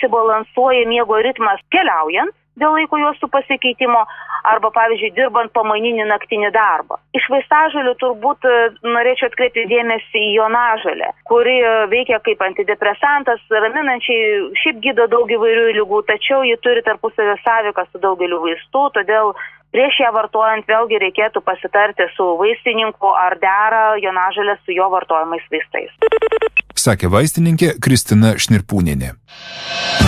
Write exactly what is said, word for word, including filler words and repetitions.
neišsibalansuoja miego ritmas keliaujant dėl laiko juostų pasikeitimo arba, pavyzdžiui, dirbant pamaininį naktinį darbą. Iš vaistažolių turbūt norėčiau atkreipti dėmesį į jonažolę, kuri veikia kaip antidepresantas, raminančiai, šiaip gydo daug įvairių ligų, tačiau ji turi tarpusavio sąveiką su daugeliu vaistų, todėl prieš ją vartojant vėlgi reikėtų pasitarti su vaistininku, ar dera jonažolė su jo vartojamais vaistais. Sakė vaistininkė Kristina Šnirpūnienė.